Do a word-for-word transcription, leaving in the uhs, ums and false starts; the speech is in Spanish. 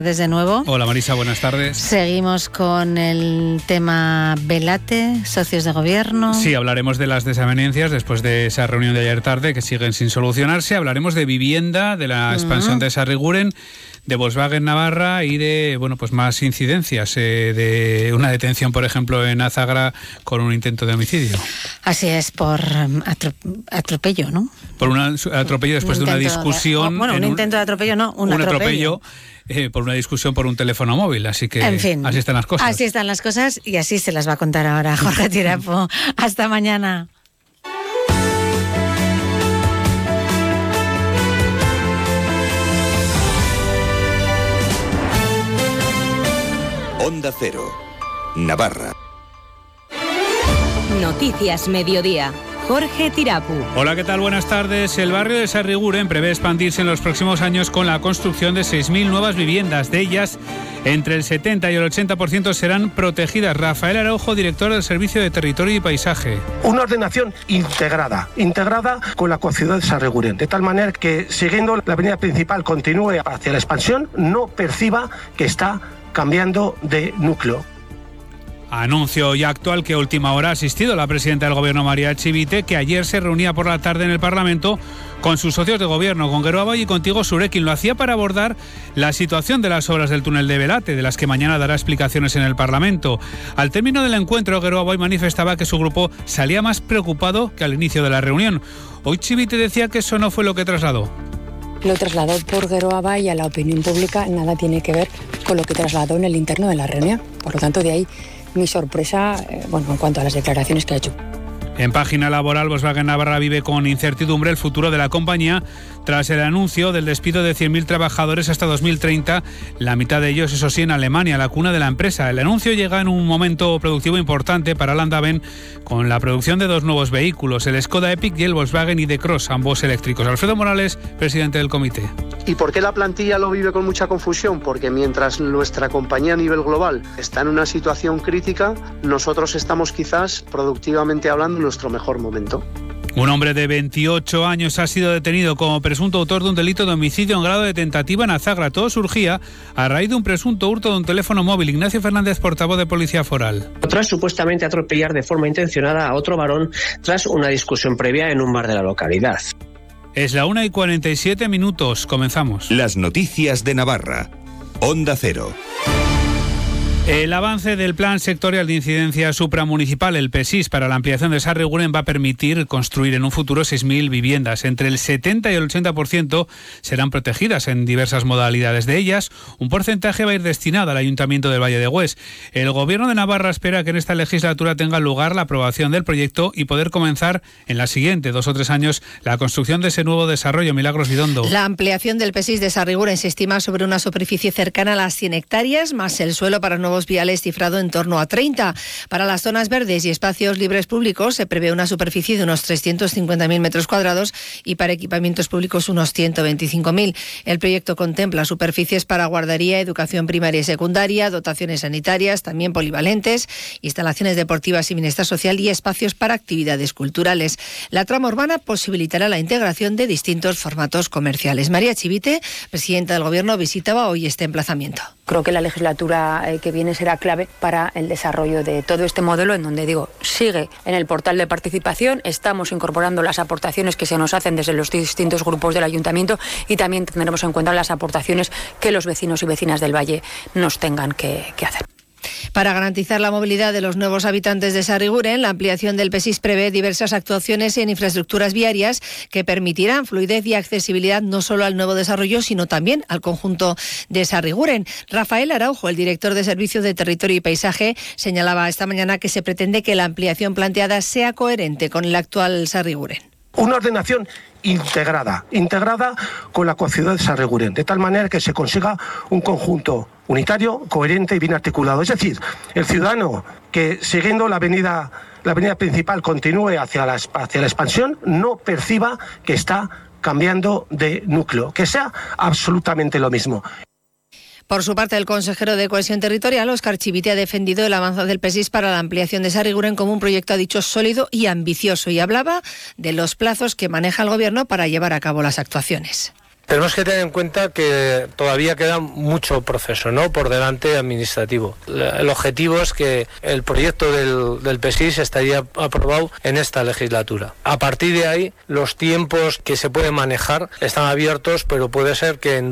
Desde nuevo. Hola Marisa, buenas tardes. Seguimos con el tema Velate, socios de gobierno. Sí, hablaremos de las desavenencias después de esa reunión de ayer tarde que siguen sin solucionarse. Hablaremos de vivienda, de la expansión uh-huh. de Sarriguren, de Volkswagen Navarra y de bueno pues más incidencias, eh, de una detención, por ejemplo, en Azagra con un intento de homicidio. Así es, por atro- atropello, ¿no? Por un atropello después un de una discusión. De, bueno, un intento de atropello, no, un, un atropello. atropello eh, por una discusión por un teléfono móvil, así que en fin, así están las cosas. Así están las cosas y así se las va a contar ahora Jorge Tirapo. Hasta mañana. Onda Cero, Navarra. Noticias Mediodía. Jorge Tirapu. Hola, ¿qué tal? Buenas tardes. El barrio de Sarriguren prevé expandirse en los próximos años con la construcción de seis mil nuevas viviendas. De ellas, entre el setenta y el ochenta por ciento serán protegidas. Rafael Araujo, director del Servicio de Territorio y Paisaje. Una ordenación integrada, integrada con la ciudad de Sarriguren, de tal manera que, siguiendo la avenida principal, continúe hacia la expansión, no perciba que está cambiando de núcleo. Anuncio ya actual que a última hora ha asistido la presidenta del Gobierno, María Chivite, que ayer se reunía por la tarde en el Parlamento con sus socios de gobierno, con Geroa y contigo Surekin. Lo hacía para abordar la situación de las obras del túnel de Velate, de las que mañana dará explicaciones en el Parlamento. Al término del encuentro, Geroa manifestaba que su grupo salía más preocupado que al inicio de la reunión. Hoy Chivite decía que eso no fue lo que trasladó. Lo trasladó por Geroa y a la opinión pública nada tiene que ver con lo que trasladó en el interno de la reunión. Por lo tanto, de ahí mi sorpresa, eh, bueno, en cuanto a las declaraciones que ha hecho. En página laboral, Volkswagen Navarra vive con incertidumbre el futuro de la compañía tras el anuncio del despido de cien mil trabajadores hasta dos mil treinta, la mitad de ellos, eso sí, en Alemania, la cuna de la empresa. El anuncio llega en un momento productivo importante para Landaven, con la producción de dos nuevos vehículos, el Skoda Epic y el Volkswagen I D Cross, ambos eléctricos. Alfredo Morales, presidente del comité. ¿Y por qué la plantilla lo vive con mucha confusión? Porque mientras nuestra compañía a nivel global está en una situación crítica, nosotros estamos quizás, productivamente hablando, en nuestro mejor momento. Un hombre de veintiocho años ha sido detenido como presunto autor de un delito de homicidio en grado de tentativa en Azagra. Todo surgía a raíz de un presunto hurto de un teléfono móvil. Ignacio Fernández, portavoz de Policía Foral. Tras supuestamente atropellar de forma intencionada a otro varón tras una discusión previa en un bar de la localidad. Es la una y cuarenta y siete minutos. Comenzamos. Las noticias de Navarra. Onda Cero. El avance del Plan Sectorial de Incidencia Supramunicipal, el P E S I S, para la ampliación de Sarriguren va a permitir construir en un futuro seis mil viviendas. Entre el setenta y el ochenta por ciento serán protegidas en diversas modalidades. De ellas, un porcentaje va a ir destinado al Ayuntamiento del Valle de Hues. El Gobierno de Navarra espera que en esta legislatura tenga lugar la aprobación del proyecto y poder comenzar en la siguiente, dos o tres años, la construcción de ese nuevo desarrollo. Milagros Vidondo. La ampliación del P E S I S de Sarriguren se estima sobre una superficie cercana a las cien hectáreas, más el suelo para nuevos viales cifrado en torno a treinta. Para las zonas verdes y espacios libres públicos se prevé una superficie de unos trescientos cincuenta mil metros cuadrados y para equipamientos públicos unos ciento veinticinco mil. El proyecto contempla superficies para guardería, educación primaria y secundaria, dotaciones sanitarias, también polivalentes, instalaciones deportivas y bienestar social y espacios para actividades culturales. La trama urbana posibilitará la integración de distintos formatos comerciales. María Chivite, presidenta del Gobierno, visitaba hoy este emplazamiento. Creo que la legislatura que viene será clave para el desarrollo de todo este modelo, en donde, digo, sigue en el portal de participación, estamos incorporando las aportaciones que se nos hacen desde los distintos grupos del Ayuntamiento y también tendremos en cuenta las aportaciones que los vecinos y vecinas del Valle nos tengan que, que hacer. Para garantizar la movilidad de los nuevos habitantes de Sarriguren, la ampliación del P E S I S prevé diversas actuaciones en infraestructuras viarias que permitirán fluidez y accesibilidad no solo al nuevo desarrollo, sino también al conjunto de Sarriguren. Rafael Araujo, el director de Servicios de Territorio y Paisaje, señalaba esta mañana que se pretende que la ampliación planteada sea coherente con el actual Sarriguren. Una ordenación integrada, integrada con la ciudad de Sarriguren, de tal manera que se consiga un conjunto unitario, coherente y bien articulado. Es decir, el ciudadano que, siguiendo la avenida, la avenida principal, continúe hacia la, hacia la expansión, no perciba que está cambiando de núcleo, que sea absolutamente lo mismo. Por su parte, el consejero de Cohesión Territorial, Óscar Chivite, ha defendido el avance del P E S I S para la ampliación de Sarriguren como un proyecto, ha dicho, sólido y ambicioso, y hablaba de los plazos que maneja el Gobierno para llevar a cabo las actuaciones. Tenemos que tener en cuenta que todavía queda mucho proceso, ¿no?, por delante administrativo. El objetivo es que el proyecto del, del P S I S estaría aprobado en esta legislatura. A partir de ahí, los tiempos que se pueden manejar están abiertos, pero puede ser que en